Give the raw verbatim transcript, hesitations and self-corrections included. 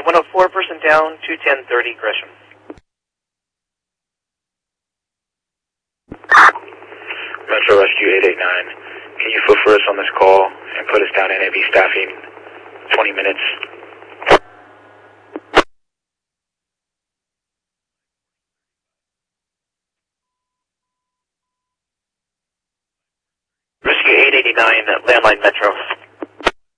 one oh four, person down, two ten thirty, Gresham. Metro Rescue eight eight nine, can you fulfill us on this call and put us down N A V staffing twenty minutes? Rescue eight eighty-nine, landline Metro.